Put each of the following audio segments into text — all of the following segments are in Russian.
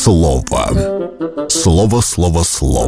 слово. Слово.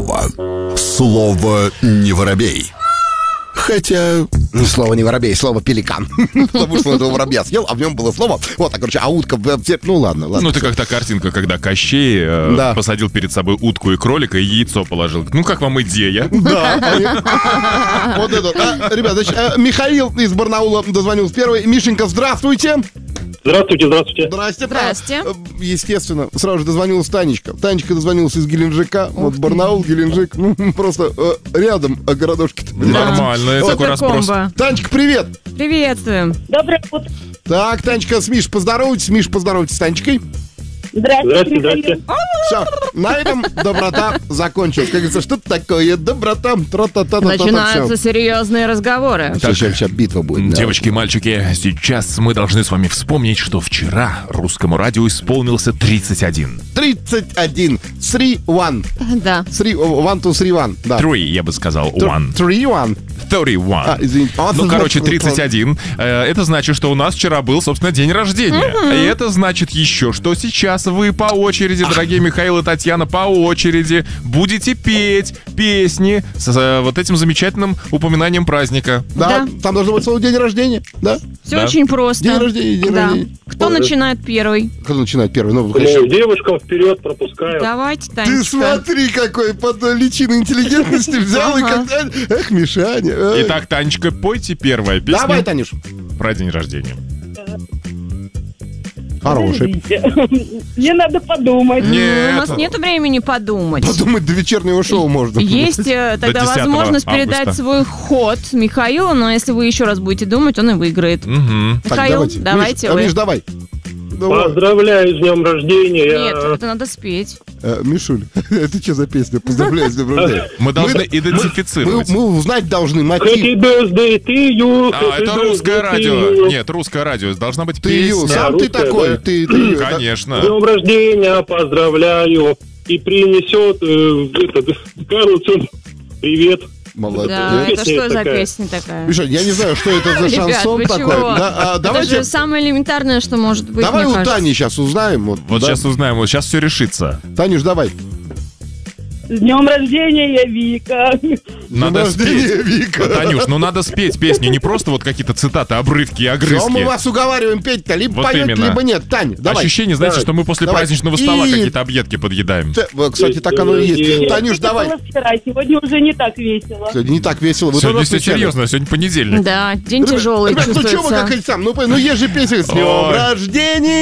Слово не воробей. Хотя... Слово не воробей, слово пеликан. Потому что он этого воробья съел, а в нем было слово. Вот, так, короче, а утка... Ну, ладно. Ну, это как та картинка, когда Кощей посадил перед собой утку и кролика, и яйцо положил. Ну, как вам идея? Да. Вот это. Ребят, значит, Михаил из Барнаула дозвонился первый. Мишенька, здравствуйте. Здравствуйте. Здрасте. Естественно, сразу же дозвонилась Танечка. Танечка дозвонилась из Геленджика. Вот Барнаул, Геленджик. Ну, просто рядом городошки-то. Нормально, это такой разброс. Танечка, привет. Приветствуем. Доброе утро. Так, Танечка, с Мишей поздоровайтесь. Миш, поздоровайтесь с Танечкой. Здравствуйте. Все, на этом доброта закончилась. Как говорится, что такое доброта? Начинаются серьезные разговоры. Сейчас битва будет. Девочки и мальчики, сейчас мы должны с вами вспомнить, что вчера русскому радио исполнился 31. 31. 3-1. Да. 1-2-3-1. Да. 3, я бы сказал, 1. 3-1. 31. Извините. Ну, короче, 31. Это значит, что у нас вчера был, собственно, день рождения. И это значит еще, что сейчас вы по очереди, дорогие Михаил и Татьяна, по очереди будете петь песни с вот этим замечательным упоминанием праздника. Да, там должно быть слово день рождения. Да. Все очень просто. День рождения. Кто начинает первый? Кто начинает первый? Ну, девушкам вперед, пропускаю. Давайте, Танечка. Ты смотри, какой под личиной интеллигентности взял и как-то... Эх, Мишаня. Итак, Танечка, пойте первая песня. Давай, Танюш. Про день рождения. Хороший. Мне надо подумать. У нас нет времени подумать. Подумать, до вечернего шоу можно. Есть тогда возможность передать свой ход Михаилу, но если вы еще раз будете думать, он и выиграет. Михаил, давайте вы. Миш, давай. Поздравляю с днем рождения. Нет, это надо спеть. Мишуль, это что за песня? Поздравляю с днем рождения. Мы должны идентифицировать. Мы узнать должны мотив. Happy birthday to you. Это русское радио. Нет, русское радио. Должна быть песня. Сам ты такой. Конечно. С днем рождения поздравляю. И принесет Карлсон привет. Молодец. Да, это что за песня такая? Миша, я не знаю, что это за шансон такой. Это же самое элементарное, что может быть. Давай у Тани сейчас узнаем. Вот сейчас узнаем, вот сейчас все решится. Танюш, давай. С днем рождения, Вика. Надо спеть. Вика. Танюш, ну надо спеть песню, не просто вот какие-то цитаты, обрывки и огрызки. Но мы вас уговариваем петь-то, либо вот поет, именно. либо нет. Тань, давай. Ощущение, знаете, что мы после праздничного стола какие-то объедки подъедаем. Кстати, так оно и есть. Танюш, давай. Сегодня уже не так весело. Сегодня не так весело. Сегодня все серьезно, сегодня понедельник. Да, день тяжелый чувствуется. Ну что вы как сам? Ну есть же песня. С днем рождения!